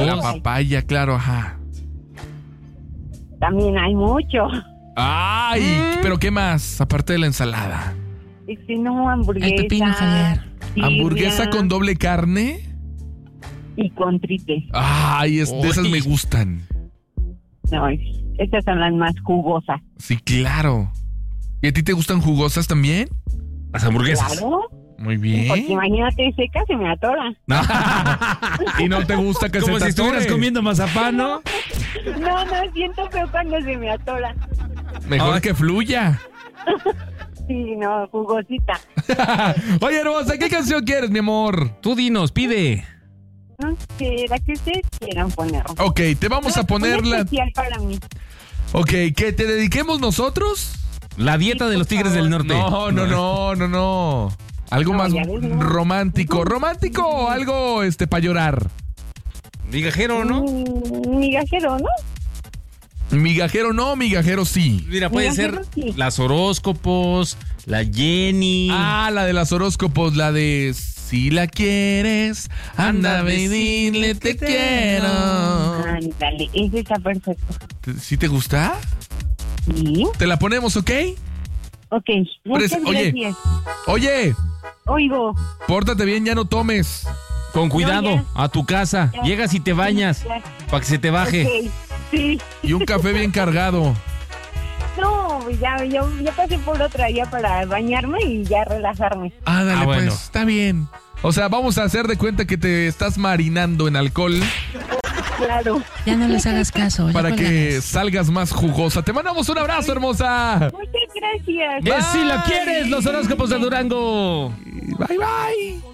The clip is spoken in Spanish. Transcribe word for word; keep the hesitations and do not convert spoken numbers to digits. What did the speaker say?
la papaya, claro, ajá. También hay mucho. Ay, ¿Mm? ¿Pero qué más? Aparte de la ensalada. Este, no, hamburguesa. El pepino, Javier. Tibia, ¿Hamburguesa con doble carne? Y con tripe. Ay, es, de esas me gustan. No, estas son las más jugosas. Sí, claro. ¿Y a ti te gustan jugosas también? Las hamburguesas. Claro. Muy bien. Porque imagínate, seca se me atora. ¿Y no te gusta que Como se te si estuvieras atore? comiendo mazapán, ¿no? No, no, siento feo cuando se me atora. Mejor Ay. que fluya. Sí, no, jugosita. Oye, hermosa, ¿qué canción quieres, mi amor? Tú dinos, pide. No sé, la que ustedes quieran poner. Ok, te vamos a poner la... especial para mí. Ok, ¿que te dediquemos nosotros? La dieta de los Tigres del Norte. No, no, no, no, no. Algo No, más ya ves, no. romántico. ¿Romántico o algo este para llorar? Migajero, ¿no? Mm, migajero, ¿no? Migajero no, migajero sí. Mira, puede Migajero, ser sí. las horóscopos, la Jenny. Ah, la de las horóscopos, la de si la quieres, anda ve y dile te quiero. Ándale, ese está perfecto. ¿Te- ¿Sí te gusta? Sí. Te la ponemos, ¿ok? Ok, muchas Pues, oye. gracias. Oye, Oigo. pórtate bien, ya no tomes. Con cuidado, No, ya. a tu casa. Ya. Llegas y te bañas Ya. para que se te baje. Ok, sí. Y un café bien cargado. No, ya, yo, yo pasé por otra ya para bañarme y ya relajarme. Ah, dale, Ah, bueno. pues, está bien. O sea, vamos a hacer de cuenta que te estás marinando en alcohol Claro. Ya no les hagas caso. ya para que cuélgales. salgas más jugosa. Te mandamos un abrazo, hermosa. Muchas gracias. Que si la quieres, los horóscopos de Durango. Bye, bye.